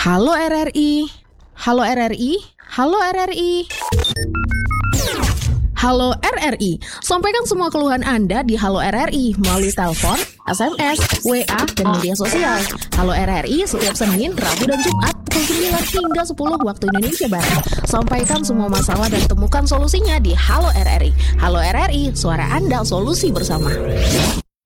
Halo RRI, halo RRI, halo RRI. Halo RRI, sampaikan semua keluhan Anda di Halo RRI melalui telepon, SMS, WA, dan media sosial. Halo RRI setiap Senin, Rabu, dan Jumat pukul 9 hingga 10 waktu Indonesia Barat. Sampaikan semua masalah dan temukan solusinya di Halo RRI. Halo RRI, suara Anda, solusi bersama.